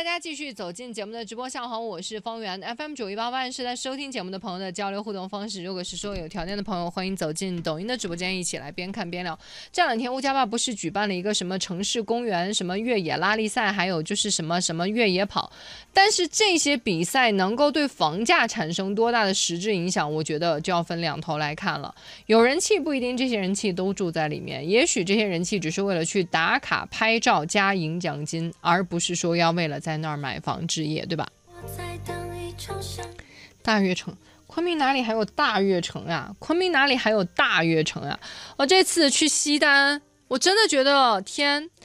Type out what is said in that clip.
大家继续走进节目的直播现场，我是方圆 FM918万是在收听节目的朋友的交流互动方式。如果是说有条件的朋友，欢迎走进抖音的直播间，一起来边看边聊。这两天物价爸不是举办了一个什么城市公园什么越野拉力赛，还有就是什么越野跑，但是这些比赛能够对房价产生多大的实质影响，我觉得就要分两头来看了。有人气不一定这些人气都住在里面，也许这些人气只是为了去打卡拍照加赢奖金，而不是说要为了在那儿买房置业，对吧？大悦城，昆明哪里还有大悦城啊？昆明哪里还有大悦城啊？我这次去西单，我真的觉得天，